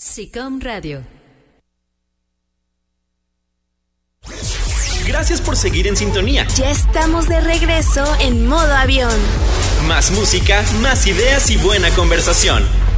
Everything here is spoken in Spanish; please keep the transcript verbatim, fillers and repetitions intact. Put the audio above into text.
SICOM Radio. Gracias por seguir en sintonía. Ya estamos de regreso en modo avión. Más música, más ideas y buena conversación.